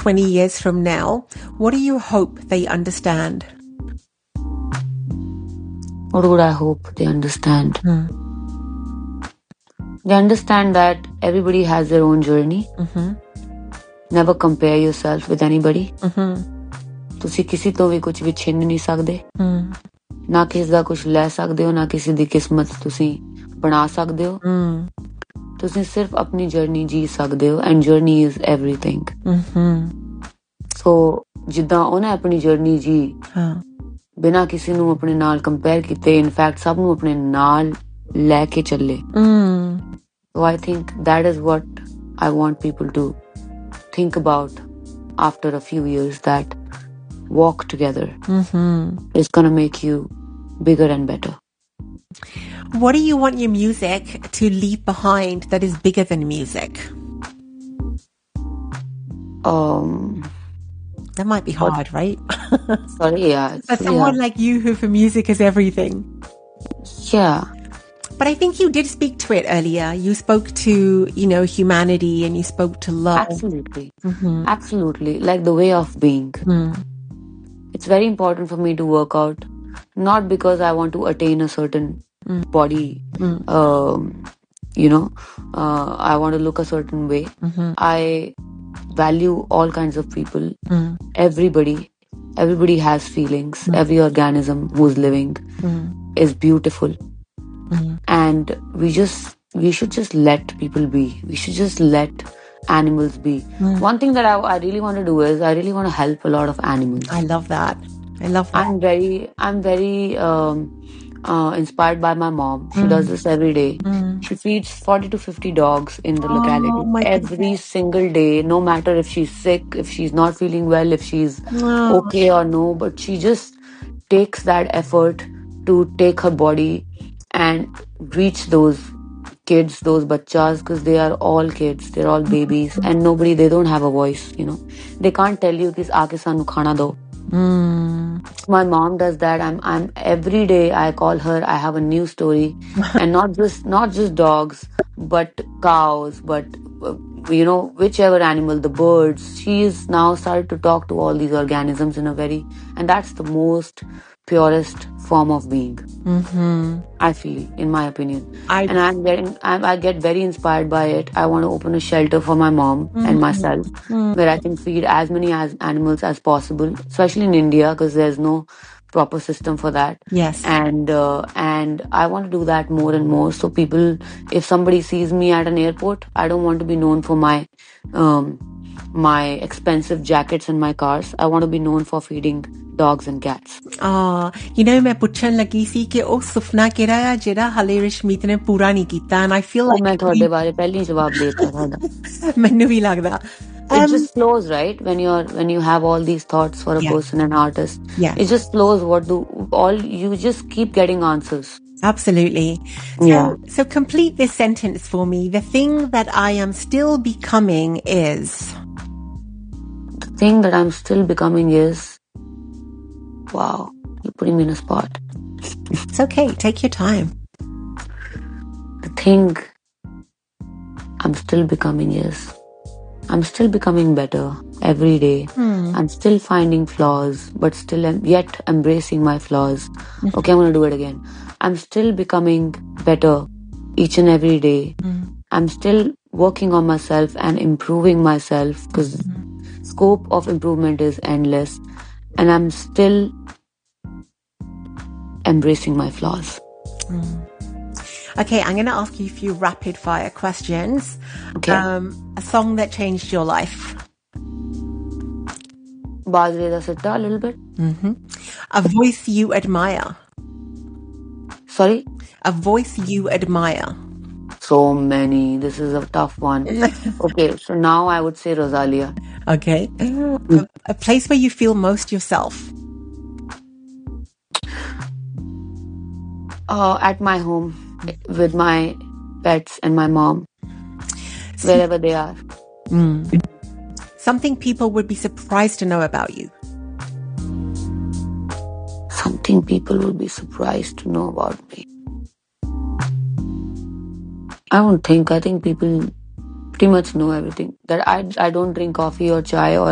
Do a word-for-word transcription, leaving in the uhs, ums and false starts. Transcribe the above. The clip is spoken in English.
twenty years from now, what do you hope they understand? What would I hope they understand? Hmm. They understand that everybody has their own journey. Mm-hmm. Never compare yourself with anybody. Mm-hmm. ਤੁਸੀਂ ਕਿਸੇ ਤੋਂ ਵੀ ਕੁਝ ਵੀ ਛਿਨ ਨਹੀਂ ਸਕਦੇ. Mm. ਨਾ ਕਿਸੇ ਦਾ ਕੁਝ ਲੈ ਸਕਦੇ ਹੋ, ਨਾ ਕਿਸੇ ਦੀ ਕਿਸਮਤ ਤੁਸੀਂ ਬਣਾ ਸਕਦੇ ਹੋ. Mm. ਤੁਸੀਂ ਸਿਰਫ ਆਪਣੀ ਜਰਨੀ ਜੀ ਸਕਦੇ ਹੋ ਐਂਡ ਜਰਨੀ ਇਜ਼ ਐਵਰੀਥਿੰਗ. ਸੋ ਜਿੱਦਾਂ ਉਹਨੇ ਆਪਣੀ ਜਰਨੀ ਜੀ ਬਿਨਾਂ ਕਿਸੇ ਨੂੰ ਆਪਣੇ ਨਾਲ ਕੰਪੇਅਰ ਕੀਤੇ, ਇਨਫੈਕਟ ਸਭ ਨੂੰ ਆਪਣੇ ਨਾਲ ਲੈ ਕੇ ਚੱਲੇ. So I think that is what I want people to think about after a few years, that walk together Mm-hmm. is going to make you bigger and better. What do you want your music to leave behind that is bigger than music? Um, that might be hard, what? Right? Sorry, yeah. For someone yeah. like you who for music is everything. Yeah. But I think you did speak to it earlier. You spoke to, you know, humanity, and you spoke to love. Absolutely. Mm-hmm. Absolutely. Like the way of being. Mm. It's very important for me to work out, not because I want to attain a certain mm. body, mm. um, you know, uh, I want to look a certain way. Mm-hmm. I value all kinds of people. Mm. Everybody, everybody has feelings. Mm. Every organism who's living mm. is beautiful. Mm. And we just, we should just let people be. We should just let animals be. Mm. One thing that I, I really want to do is I really want to help a lot of animals. I love that. I love that. I'm very, I'm very um, uh, inspired by my mom. She mm. does this every day. Mm. She feeds forty to fifty dogs in the oh, locality every goodness. single day, no matter if she's sick, if she's not feeling well, if she's oh. okay or no. But she just takes that effort to take her body and reach those kids, those bachas, because they are all kids, they're all babies, and nobody, they don't have a voice, you know. They can't tell you kis aake sanu khana do. Mm. My mom does that. I'm I'm every day I call her, I have a new story. And not just not just dogs, but cows, but uh, you know, whichever animal, the birds. She's now started to talk to all these organisms in a very, and that's the most purest form of being. Mm-hmm. I feel, in my opinion. I, and I'm getting, I'm, I get very inspired by it. I want to open a shelter for my mom mm-hmm. and myself mm-hmm. where I can feed as many as animals as possible, especially in India, because there's no proper system for that. Yes. And uh, and I want to do that more and more. So people, if somebody sees me at an airport, I don't want to be known for my um, my expensive jackets and my cars. I want to be known for feeding dogs and cats. Ah, you know, मैं पूछन लगी सी कि ਉਹ ਸੁਪਨਾ ਕਿਹੜਾ ਆ ਜਿਹੜਾ ਹਲੇ ਰਸ਼ਮੀਤ ਨੇ ਪੂਰਾ ਨਹੀਂ ਕੀਤਾ, and I feel like ਮੈਂ ਤੁਹਾਡੇ ਬਾਰੇ ਪਹਿਲਾਂ ਹੀ ਜਵਾਬ ਦੇ ਦਿੱਤਾ ਤੁਹਾਡਾ. ਮੈਨੂੰ ਵੀ ਲੱਗਦਾ. It um, just flows, right? When you're when you have all these thoughts for a yeah. person, an artist, yeah. it just flows. What do all you just keep getting answers? Absolutely. So, yeah. So complete this sentence for me. The thing that I am still becoming is. The thing that I'm still becoming is. Wow, you're putting me in a spot. It's okay. Take your time. The thing I'm still becoming is, I'm still becoming better every day. Hmm. I'm still finding flaws, but still am yet embracing my flaws. Okay, I'm going to do it again. I'm still becoming better each and every day. Hmm. I'm still working on myself and improving myself, because hmm. scope of improvement is endless. And I'm still embracing my flaws. Mm. Okay, I'm going to ask you a few rapid fire questions. Okay. Um, a song that changed your life. Bajre da Sitta, a little bit. Mm-hmm. A voice you admire. Sorry? A voice you admire. So many. This is a tough one. Okay, so now I would say Rosalia. Okay. Mm. A, a place where you feel most yourself. Uh, at my home, with my pets and my mom, wherever they are. Mm. Something people would be surprised to know about you. Something people would be surprised to know about me. I don't think. I think people pretty much know everything. That I I don't drink coffee or chai or